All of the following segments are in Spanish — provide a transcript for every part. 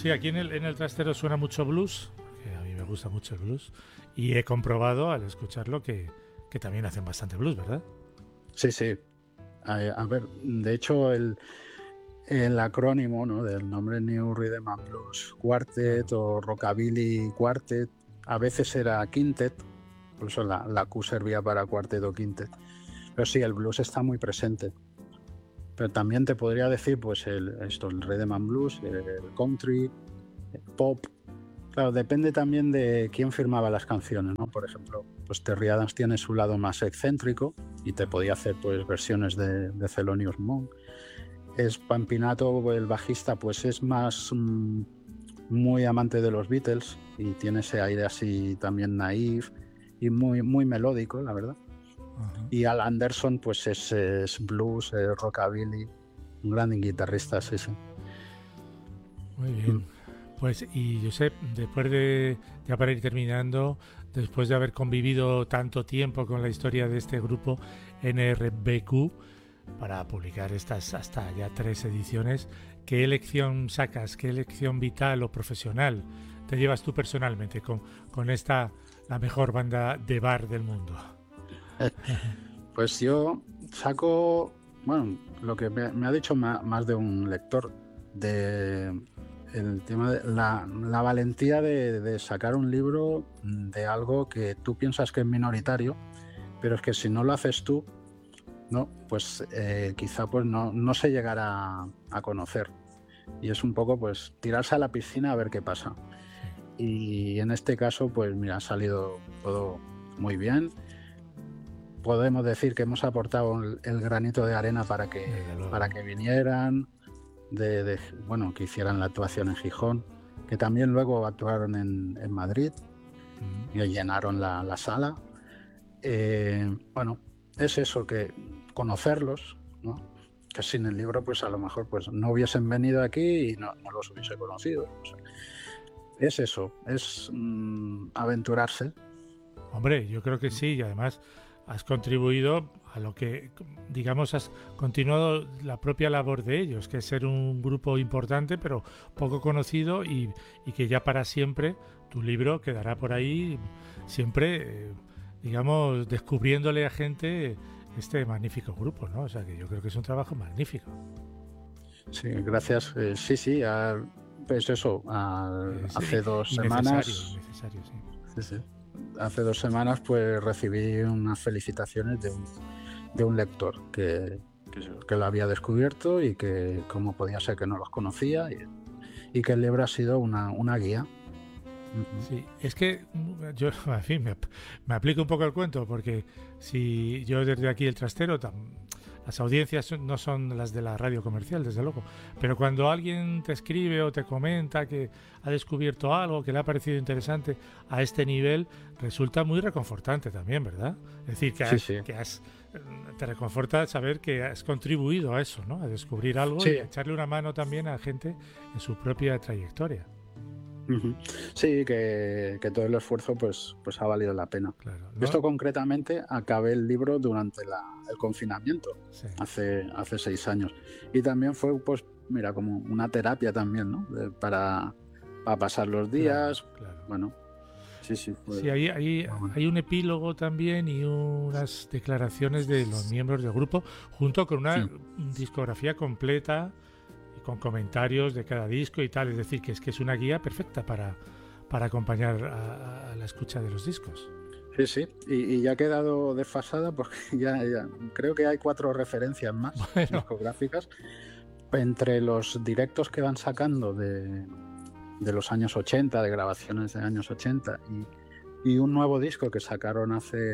Sí, aquí en el trastero suena mucho blues, que a mí me gusta mucho el blues, y he comprobado al escucharlo que también hacen bastante blues, ¿verdad? Sí, sí. A ver, de hecho, el acrónimo, ¿no?, del nombre New Rhythm and Blues Quartet Claro. o Rockabilly Quartet, a veces era Quintet, incluso la Q servía para cuartet o quintet. Pero sí, el blues está muy presente. Pero también te podría decir, pues, el rhythm and blues, el country, el pop. Claro, depende también de quién firmaba las canciones, ¿no? Por ejemplo, pues Terry Adams tiene su lado más excéntrico y te podía hacer, pues, versiones de Thelonious Monk. Pampinato, el bajista, pues es más muy amante de los Beatles y tiene ese aire así también naif y muy, muy melódico, la verdad. Ajá. Y Al Anderson, pues es blues, rockabilly, un gran guitarrista, sí, sí. Muy Mm. bien. Pues, y Josep, después de, ya para ir terminando, después de haber convivido tanto tiempo con la historia de este grupo NRBQ, para publicar estas hasta ya 3 ediciones, ¿qué lección sacas? ¿Qué lección vital o profesional te llevas tú personalmente con esta, la mejor banda de bar del mundo? Pues yo saco, bueno, lo que me ha dicho más de un lector, de el tema de la valentía de sacar un libro de algo que tú piensas que es minoritario, pero es que si no lo haces tú, no, pues quizá pues no se llegará a conocer. Y es un poco pues tirarse a la piscina a ver qué pasa. Sí, Y en este caso, pues mira, ha salido todo muy bien. Podemos decir que hemos aportado el granito de arena desde para luego. que vinieran, bueno, que hicieran la actuación en Gijón, que también luego actuaron en Madrid Mm. y llenaron la sala. Bueno, es eso, que conocerlos, ¿no? Que sin el libro, pues a lo mejor pues no hubiesen venido aquí y no los hubiese conocido. O sea, es eso, es aventurarse. Hombre, yo creo que sí, y además has contribuido a lo que, digamos, has continuado la propia labor de ellos, que es ser un grupo importante, pero poco conocido y que ya para siempre tu libro quedará por ahí, siempre, digamos, descubriéndole a gente este magnífico grupo, ¿no? O sea, que yo creo que es un trabajo magnífico. Sí, gracias. Sí, sí, pues eso, Es hace dos y necesario, semanas, sí. sí, sí, hace 2 semanas pues recibí unas felicitaciones de un lector que lo había descubierto y que cómo podía ser que no los conocía y que el libro ha sido una guía. Ujú. Sí, es que yo, en fin, me aplico un poco el cuento, porque si yo desde aquí el trastero, las audiencias no son las de la radio comercial, desde luego, pero cuando alguien te escribe o te comenta que ha descubierto algo, que le ha parecido interesante a este nivel, resulta muy reconfortante también, ¿verdad? Es decir, Sí, sí. te reconforta saber que has contribuido a eso, ¿no? A descubrir algo y Sí, a echarle una mano también a gente en su propia trayectoria. ujú. Sí, que todo el esfuerzo pues ha valido la pena. Claro, Esto ¿no? concretamente acabé el libro durante el confinamiento, Sí. hace 6 años. Y también fue, pues, mira, como una terapia también, ¿no? Para pasar los Claro, días. claro. Bueno, sí, sí, Sí, fue muy bueno. hay un epílogo también y unas declaraciones de los miembros del grupo, junto con una Sí, discografía completa y con comentarios de cada disco y tal. Es decir, que es una guía perfecta para acompañar a la escucha de los discos. sí, sí. Y ya ha quedado desfasada porque ya creo que hay 4 referencias más Bueno, discográficas entre los directos que van sacando de los años 80, de grabaciones de años 80, y un nuevo disco que sacaron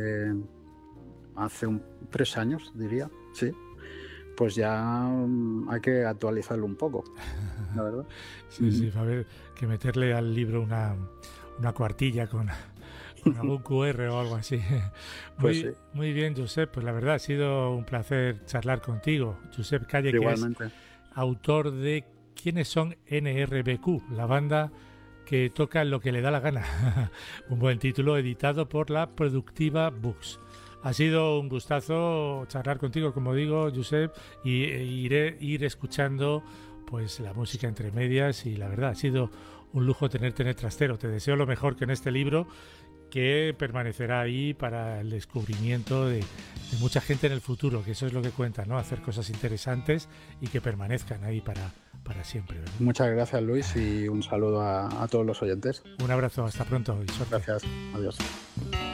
hace 3 años, diría, sí, pues ya hay que actualizarlo un poco, la verdad. sí, Ujú. sí, va a haber que meterle al libro una cuartilla con algún QR o algo así. Pues sí, Muy bien, Josep, pues la verdad ha sido un placer charlar contigo. Josep Calle, que es igualmente. autor de ¿Quiénes son NRBQ? La banda que toca lo que le da la gana. Un buen título editado por la Productiva Books. Ha sido un gustazo charlar contigo, como digo, Josep, y ir escuchando pues la música entre medias, y la verdad ha sido un lujo tenerte en el trastero. Te deseo lo mejor que en este libro, que permanecerá ahí para el descubrimiento de mucha gente en el futuro, que eso es lo que cuenta, ¿no? Hacer cosas interesantes y que permanezcan ahí para siempre, ¿verdad? Muchas gracias, Luis, y un saludo a todos los oyentes. Un abrazo, hasta pronto y suerte. Gracias, adiós.